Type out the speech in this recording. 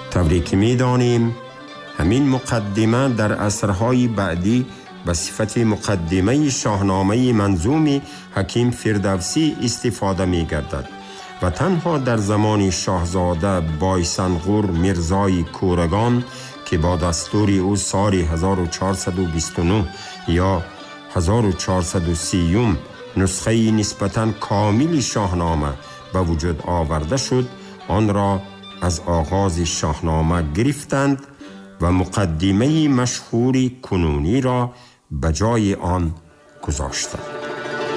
طوری که می دانیم همین مقدمه در عصرهای بعدی به صفت مقدمه شاهنامه منظوم حکیم فردوسی استفاده می گردد و تنها در زمان شاهزاده بایسنغور میرزای کورگان که با دستور او سال 1429 یا 1430 نسخه نسبتاً کامل شاهنامه به وجود آورده شد، آن را از آغاز شاهنامه گرفتند و مقدمه مشهور کنونی را به جای آن گذاشتند.